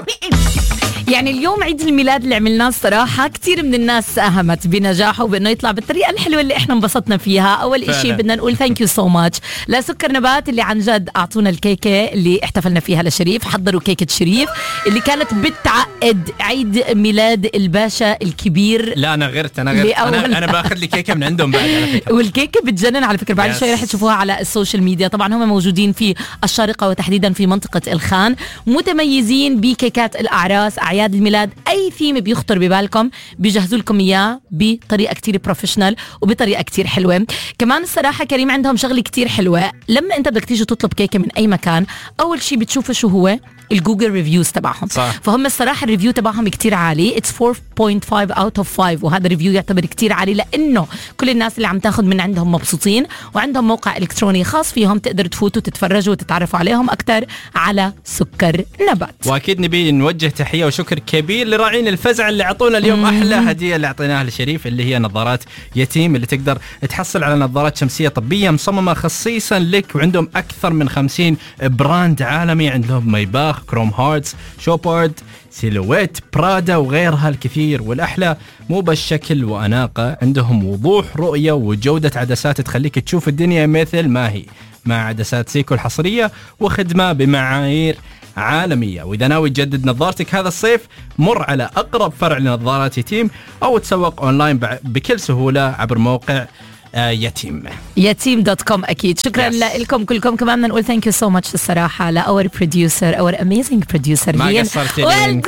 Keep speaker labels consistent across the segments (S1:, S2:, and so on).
S1: يعني اليوم عيد الميلاد اللي عملناه الصراحة كتير من الناس ساهمت بنجاحه وبأنه يطلع بالطريقة الحلوة اللي احنا انبسطنا فيها. أول إشي بدنا نقول ثانك يو سو ماتش لسكر نبات اللي عن جد أعطونا الكيكة اللي احتفلنا فيها لشريف. حضروا كيكة شريف اللي كانت بتعقد عيد ميلاد الباشا الكبير.
S2: لا أنا غيرت أنا باخذ لي كيكة من عندهم بعد على فكرة.
S1: والكيكة بتجنن على فكرة. بعد شوي رح تشوفوها على السوشيال ميديا. طبعا هم موجودين في الشارقة وتحديدا في منطقة الخان، متميزين بكيكات الأعراس، أعياد الميلاد، أي ثيم بيخطر ببالكم بيجهزوا لكم إياه بطريقة كتير بروفيشنال وبطريقة كتير حلوة. كمان الصراحة كريم عندهم شغلة كتير حلوة. لما أنت بدك تيجي تطلب كيكة من أي مكان، أول شي بتشوفه شو هو الجوجل ريفيوز تبعهم.
S2: صح.
S1: فهم الصراحة الريفيو تبعهم كتير عالي. It's 4.5 out of 5 وهذا الريفيو يعتبر كتير عالي لأنه كل الناس اللي عم تاخد من عندهم مبسوطين، وعندهم موقع إلكتروني خاص فيهم تقدر تفوتوا تتفرجوا وتتعرفوا عليهم أكتر على سكر نبات.
S2: وأكيد نبي نوجه تحية وشكر كبير لراعين الفزع اللي عطونا اليوم أحلى هدية اللي أعطيناها لشريف، اللي هي نظارات يتيم، اللي تقدر تحصل على نظارات شمسية طبية مصممة خصيصا لك، وعندهم أكثر من 50 براند عالمي. عندهم مايباخ، كروم هارتس، شوبارد، سيلويت، برادا وغيرها الكثير. والأحلى مو بالشكل وأناقة، عندهم وضوح رؤية وجودة عدسات تخليك تشوف الدنيا مثل ما هي، مع عدسات سيكو الحصرية وخدمة بمعايير عالمية. وإذا ناوي تجدد نظارتك هذا الصيف، مر على أقرب فرع لنظارات يتيم أو تسوق أونلاين بكل سهولة عبر موقع يتيم.com. أكيد شكرا لكم كلكم. كمان بدنا نقول thank you so much الصراحة لأور producer، our amazing producer ما
S1: لين.
S2: قصرتي
S1: لين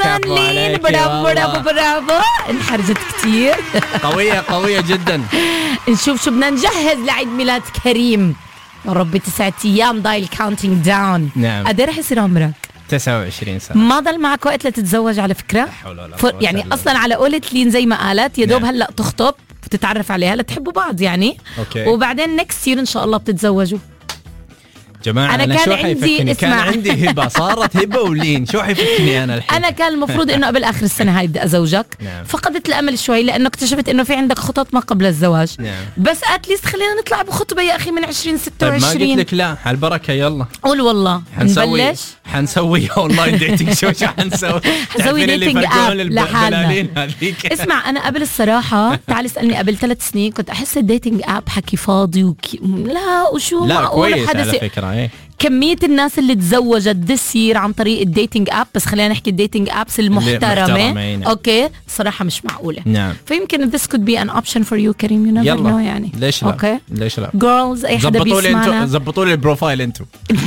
S1: برافو انحرجت كتير.
S2: قوية جدا.
S1: نشوف شو بدنا نجهز لعيد ميلاد كريم. يا ربي 9 أيام ضايل counting down.
S2: نعم.
S1: قد رح يصير عمرك؟
S2: 29 سنة.
S1: ما ضل معك وقت لتتزوج على فكرة. يعني أصلا على قولة لين زي ما قالت يا دوب هلأ تخطب وتتعرف عليها لتحبوا بعض يعني.
S2: أوكي.
S1: وبعدين next year إن شاء الله بتتزوجوا.
S2: جماعة أنا شو حيفكني؟ كان عندي هبة، صارت هبة ولين، شو حيفكني أنا الحين؟
S1: أنا كان المفروض إنه قبل آخر السنة هاي بدي أزوجك.
S2: نعم.
S1: فقدت الأمل شوي لأنه اكتشفت إنه في عندك خطط ما قبل الزواج.
S2: نعم.
S1: بس أتليست خلينا نطلع بخطبة يا أخي من 2026.
S2: طيب ما قلت لك لا، على البركة يلا.
S1: قول والله نبلش.
S2: حنسوي أونلاين ديتينج شو حنسوي؟
S1: حنسوي ديتينج آب لحالنا. اسمع أنا قبل الصراحة تعال اسألني قبل 3 سنين كنت أحس الديتينج آب حكي فاضي لا وشو
S2: لا
S1: معقول
S2: كويس على فكرة. إيه
S1: كمية الناس اللي تزوجت دسير عن طريق الديتينج اب، بس خلينا نحكي الديتينج ابس المحترمة. اوكي صراحة مش معقولة.
S2: نعم.
S1: فيمكن this could be an option for you كريم. you never know يعني.
S2: ليش لا؟
S1: اوكي
S2: ليش لا؟
S1: girls اي حدا بيسمعنا
S2: زبطوا لي البروفايل انتو.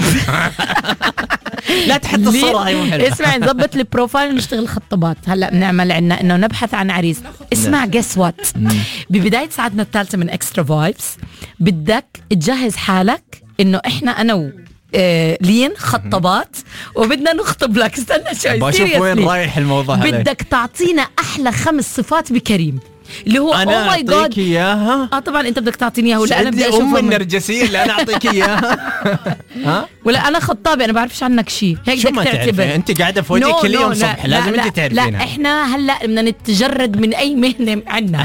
S2: لا تحط الصورة هاي مو حلوة.
S1: اسمع نظبط البروفايل ونشتغل خطبات. هلا بنعمل عنا انه نبحث عن عريس. اسمع guess what ببداية ساعتنا الثالثة من اكسترا فايبس بدك تجهز حالك انه احنا انا لين خطبات وبدنا نخطب لك. استنى شوي
S2: بشوف وين رايح الموضوع.
S1: بدك تعطينا احلى 5 صفات بكريم اللي هو
S2: انا اعطيك اياها.
S1: طبعا انت بدك تعطيني اياها ولا انا بدي اشوفها
S2: النرجسيه اللي انا اعطيك اياها. ها
S1: ولا انا خطابه انا بعرفش عنك شيء هيك بدك تعتبر.
S2: انت قاعده في وجهي كل يوم صبح لازم انت تعرفينها.
S1: لا احنا هلا بدنا نتجرد من اي مهنه عندنا.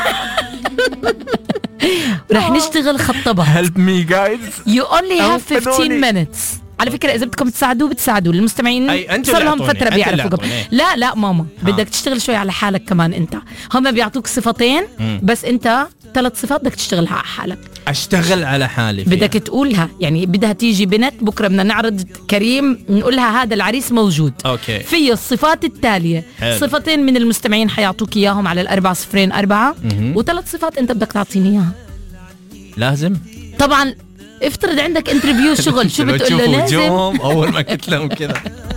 S1: رح نشتغل خطبة.
S2: Help me guys.
S1: You only have 15 minutes. على فكرة إذا بدكم تساعدوا بتساعدوا المستمعين صار لهم فترة بيعرفوكم. لا ماما بدك تشتغل شوي على حالك كمان. أنت هم بيعطوك صفتين بس أنت 3 صفات بدك تشتغلها على حالك.
S2: أشتغل على حالي فيها.
S1: بدك تقولها يعني بدها تيجي بنت بكرة بدنا نعرض كريم نقولها هذا العريس موجود.
S2: أوكي.
S1: في الصفات التالية. حلو. صفتين من المستمعين حيعطوك إياهم على 404 و3 صفات أنت بدك تعطيني إياها.
S2: لازم
S1: طبعا افترض عندك انترفيو شغل شو بتقول له؟ لازم
S2: اول ما قلت لهم كذا